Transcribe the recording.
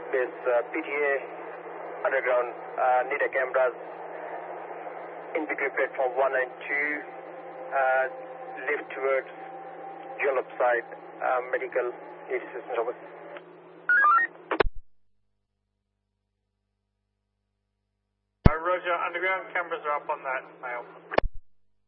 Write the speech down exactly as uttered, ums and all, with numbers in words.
base, uh, P T A, underground, uh, N I D A cameras, in between platform one and two, uh, lift towards Jolop side, uh, medical aid assistance over. Uh, Roger, underground cameras are up on that mail.